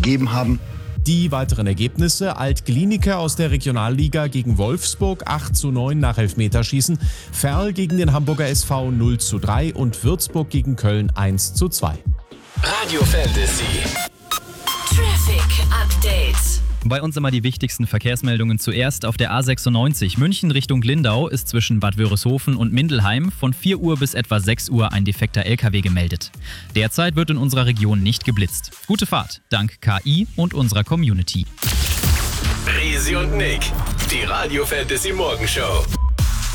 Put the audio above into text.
gegeben haben. Die weiteren Ergebnisse: Alt-Glienicke aus der Regionalliga gegen Wolfsburg 8:9 nach Elfmeterschießen, Verl gegen den Hamburger SV 0:3 und Würzburg gegen Köln 1:2. Radio Fantasy Traffic Update. Bei uns immer die wichtigsten Verkehrsmeldungen zuerst. Auf der A96 München Richtung Lindau ist zwischen Bad Wörishofen und Mindelheim von 4 Uhr bis etwa 6 Uhr ein defekter LKW gemeldet. Derzeit wird in unserer Region nicht geblitzt. Gute Fahrt, dank KI und unserer Community. Resi und Nick, die Radio Fantasy Morgenshow.